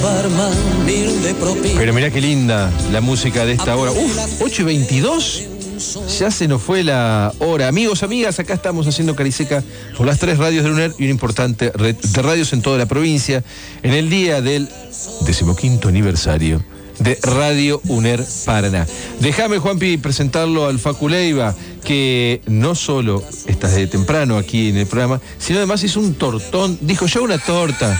Pero mirá qué linda la música de esta hora. 8:22. Ya se nos fue la hora. Amigos, amigas, acá estamos haciendo Cariseca por las 3 radios de UNER y una importante red de radios en toda la provincia en el día del 15º aniversario de Radio UNER Paraná. Déjame, Juanpi, presentarlo al Facu Leiva, que no solo está desde temprano aquí en el programa, sino además hizo un tortón. Dijo, yo una torta.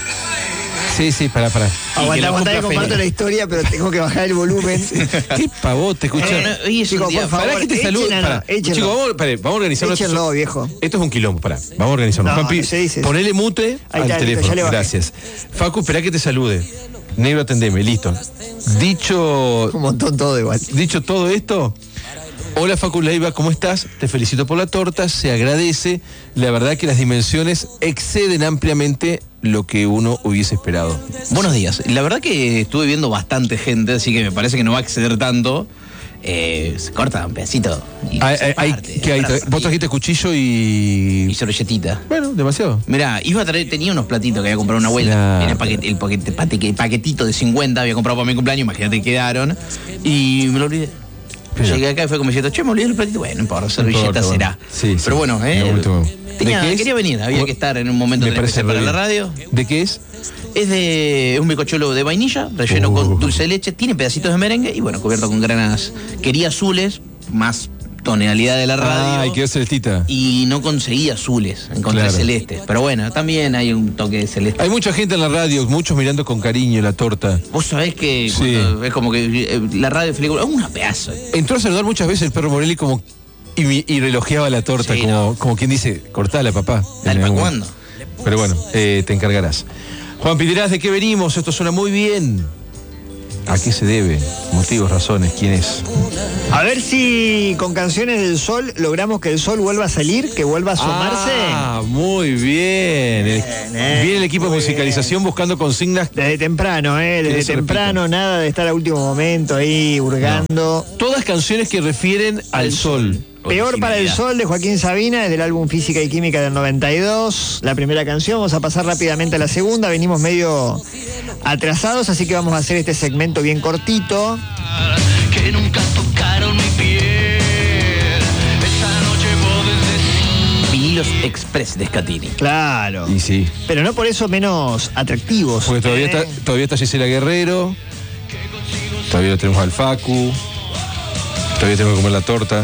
Sí, pará. Aguantá que comparto la historia, pero tengo que bajar el volumen. Qué pavote, escuchá. Chicos, por favor, pará que te salude. Chicos, vamos a organizarnos. Échenlo, viejo. Esto es un quilombo, pará. Vamos a organizarnos. Juanpi, ponele mute al teléfono. Gracias. Facu, esperá que te salude. Negro, atendeme, listo. Dicho... Un montón todo igual. Dicho todo esto... Hola Facu Leiva, ¿cómo estás? Te felicito por la torta, se agradece. La verdad que las dimensiones exceden ampliamente lo que uno hubiese esperado. Buenos días. La verdad que estuve viendo bastante gente, así que me parece que no va a exceder tanto. Se corta un pedacito. Y vos trajiste cuchillo y servilletita. Bueno, demasiado. Mirá, tenía unos platitos que había comprado una abuela. Era el paquetito de 50, había comprado para mi cumpleaños, imagínate, quedaron. Y me lo olvidé. Llegué acá y fue como diciendo, me olvidé el platito. Bueno, no importa, servilleta será. Sí, pero bueno, quería venir, había que estar en un momento para la radio. ¿De qué es? Es de un bizcochuelo de vainilla, relleno con dulce de leche, tiene pedacitos de merengue y bueno, cubierto con granadas. Quería azules, más tonalidad de la radio. Ay, quedó celestita. Y no conseguí azules, encontré celestes. Pero bueno, también hay un toque de celeste. Hay mucha gente en la radio, muchos mirando con cariño la torta. Vos sabés que es como que la radio es una pedazo. Entró a saludar muchas veces el perro Morelli como y relojeaba la torta, como quien dice, cortala, papá. Dale, ¿para cuándo? Pero bueno, te encargarás. Juan, dirás de qué venimos, esto suena muy bien. ¿A qué se debe? Motivos, razones, ¿quién es? A ver si con Canciones del Sol logramos que el sol vuelva a salir, que vuelva a asomarse. Ah, muy bien. Viene el equipo de musicalización buscando consignas. Desde temprano, desde temprano, nada de estar a último momento ahí hurgando. No. Todas canciones que refieren al sol. Peor para el sol de Joaquín Sabina, desde el álbum Física y Química del 92. La primera canción, vamos a pasar rápidamente a la segunda. Venimos medio atrasados, así que vamos a hacer este segmento bien cortito. Que nunca tocaron mi piel. Esta noche podés decir. Vinilos Express de Scatini. Claro. Y sí. Pero no por eso menos atractivos. Porque todavía está Gisela Guerrero. Todavía lo tenemos al Facu. Todavía tengo que comer la torta.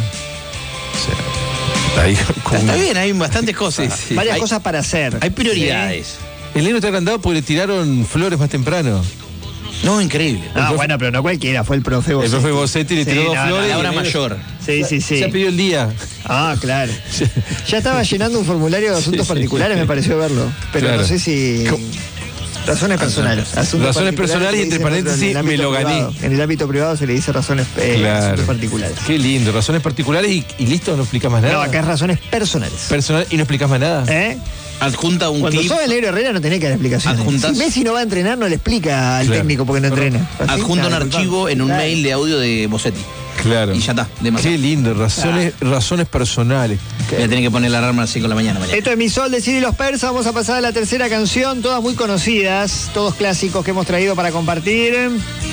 O sea, ahí está bien, hay bastantes cosas. Sí. Varias cosas para hacer. Hay prioridades. Sí. El negro está agrandado porque le tiraron flores más temprano. No, increíble. Bueno, pero no cualquiera, fue el profe Bossetti. El profe Bossetti le tiró 2 flores. La hora mayor. Sí. Ya pidió el día. Ah, claro. Ya estaba llenando un formulario de asuntos particulares, me pareció verlo. Pero no sé si... Razones personales. Razones personales y entre paréntesis me lo gané. En el ámbito privado se le dice razones asuntos particulares. Qué lindo, razones particulares y listo, no explicas más nada. No, acá es razones personales. Personal y no explicas más nada. Adjunta un Cuando clip. sos el negro Herrera no tenés que dar explicaciones. Si Messi no va a entrenar, no le explica al técnico porque no entrena. Adjunta un archivo en un mail de audio de Bossetti. Claro. Y ya está, demasiado. Qué lindo, razones personales. Voy a tener que poner la alarma a las 5 de la mañana. Esto es Mi Sol de Cid y los Persas. Vamos a pasar a la tercera canción, todas muy conocidas, todos clásicos que hemos traído para compartir.